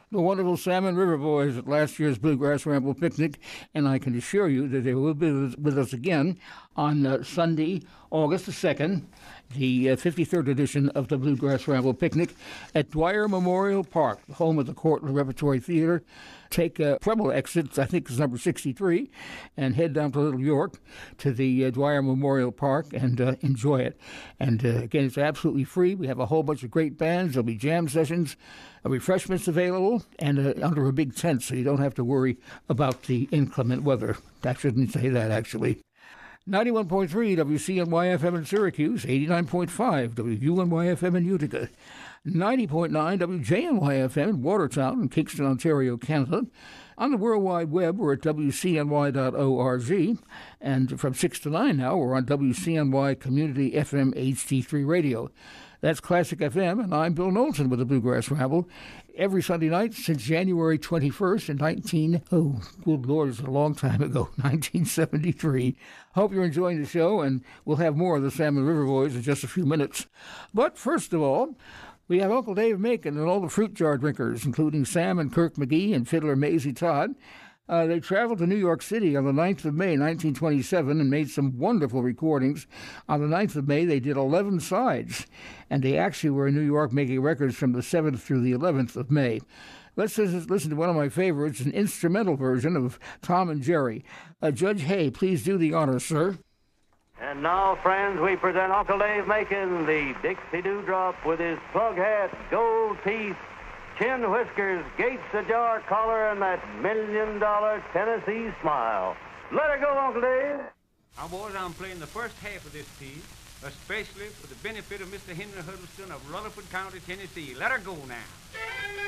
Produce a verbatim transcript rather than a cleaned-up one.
the wonderful Salmon River Boys at last year's Bluegrass Ramble Picnic, and I can assure you that they will be with us again on uh, Sunday, August the second, the uh, fifty-third edition of the Bluegrass Ramble Picnic at Dwyer Memorial Park, the home of the Cortland Repertory Theater. Take a Preble exit, I think it's number sixty-three, and head down to Little York to the uh, Dwyer Memorial Park and uh, enjoy it. And uh, again, it's absolutely free. We have a whole bunch of great bands. There'll be jam sessions, uh, refreshments available, and uh, under a big tent, so you don't have to worry about the inclement weather. I shouldn't say that, actually. ninety-one point three W C N Y F M in Syracuse, eighty-nine point five W U N Y F M in Utica, ninety point nine W J N Y F M in Watertown and Kingston, Ontario, Canada. On the World Wide Web, we're at W C N Y dot org, and from six to nine now, we're on W C N Y Community F M H D three Radio. That's Classic F M, and I'm Bill Knowlton with the Bluegrass Ramble. Every Sunday night since January twenty-first in nineteen, oh, good Lord, it's a long time ago, nineteen seventy-three. Hope you're enjoying the show, and we'll have more of the Salmon River Boys in just a few minutes. But first of all, we have Uncle Dave Macon and all the fruit jar drinkers, including Sam and Kirk McGee and fiddler Maisie Todd. Uh, they traveled to New York City on the ninth of May, nineteen twenty-seven, and made some wonderful recordings. On the ninth of May, they did eleven sides, and they actually were in New York making records from the seventh through the eleventh of May. Let's listen to one of my favorites, an instrumental version of Tom and Jerry. Uh, Judge Hay, please do the honors, sir. And now, friends, we present Uncle Dave Macon, the Dixie Dewdrop, with his plug hat, gold teeth, chin whiskers, Gates Ajar collar, and that million-dollar Tennessee smile. Let her go, Uncle Dave. Now, boys, I'm playing the first half of this piece, especially for the benefit of Mister Henry Huddleston of Rutherford County, Tennessee. Let her go now.